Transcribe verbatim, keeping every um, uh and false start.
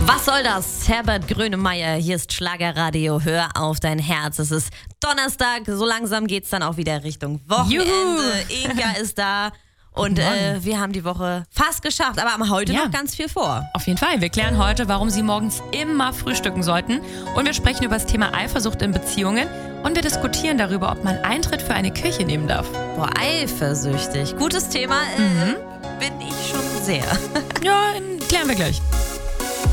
Was soll das? Herbert Grönemeyer, hier ist Schlagerradio, hör auf dein Herz. Es ist Donnerstag, so langsam geht's dann auch wieder Richtung Wochenende. Juhu. Inga ist da und äh, wir haben die Woche fast geschafft, aber haben heute ja. noch ganz viel vor. Auf jeden Fall, wir klären heute, warum Sie morgens immer frühstücken sollten und wir sprechen über das Thema Eifersucht in Beziehungen und wir diskutieren darüber, ob man Eintritt für eine Kirche nehmen darf. Boah, eifersüchtig, gutes Thema, äh, mhm. bin ich schon sehr. Ja, klären wir gleich.